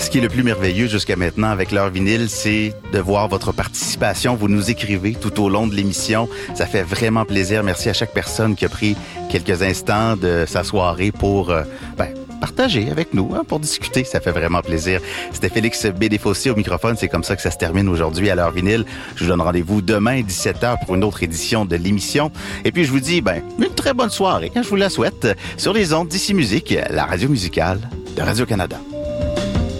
Ce qui est le plus merveilleux jusqu'à maintenant avec l'heure vinyle, c'est de voir votre participation. Vous nous écrivez tout au long de l'émission. Ça fait vraiment plaisir. Merci à chaque personne qui a pris quelques instants de sa soirée pour partager avec nous, pour discuter. Ça fait vraiment plaisir. C'était Félix Bédéfossé au microphone. C'est comme ça que ça se termine aujourd'hui à l'heure vinyle. Je vous donne rendez-vous demain, 17h, pour une autre édition de l'émission. Et puis, je vous dis, une très bonne soirée. Je vous la souhaite sur les ondes d'Ici Musique, la radio musicale de Radio-Canada.